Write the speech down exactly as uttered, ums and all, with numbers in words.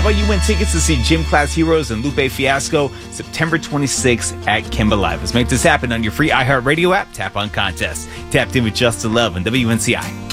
about you win tickets to see Gym Class Heroes and Lupe Fiasco September twenty-sixth at Kimba Live. Let's make this happen on your free iHeartRadio app. Tap on contest. Tapped in with Justin Love on W N C I.